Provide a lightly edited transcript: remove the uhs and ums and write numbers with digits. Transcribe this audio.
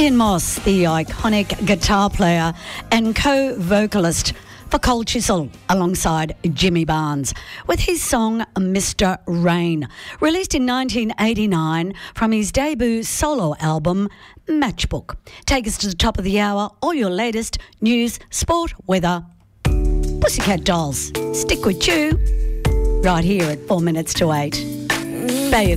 Ian Moss, the iconic guitar player and co-vocalist for Cold Chisel alongside Jimmy Barnes with his song Mr. Rain, released in 1989 from his debut solo album Matchbook. Take us to the top of the hour, all your latest news, sport, weather. Pussycat Dolls, stick with you right here at 4 minutes to 8.